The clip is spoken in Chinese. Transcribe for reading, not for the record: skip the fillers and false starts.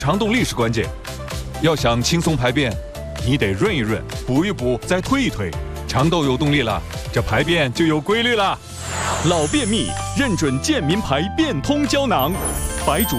肠动力是关键。要想轻松排便，你得润一润，补一补，再推一推，肠道有动力了，这排便就有规律了。 老便秘，认准健民牌变通胶囊，白术